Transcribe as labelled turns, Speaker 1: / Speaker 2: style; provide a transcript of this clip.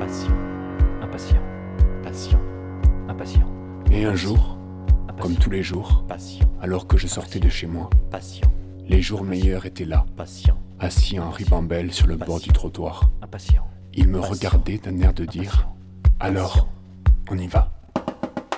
Speaker 1: Patient,
Speaker 2: impatient,
Speaker 1: patient,
Speaker 2: impatient,
Speaker 3: Et un jour, comme tous les jours,
Speaker 1: patient,
Speaker 3: alors que je sortais de chez moi,
Speaker 1: patient,
Speaker 3: les jours meilleurs étaient là,
Speaker 1: patient,
Speaker 3: assis en ribambelle sur le bord du trottoir.
Speaker 2: impatient,
Speaker 3: Ils me regardaient d'un air de dire « Alors, on y va ?»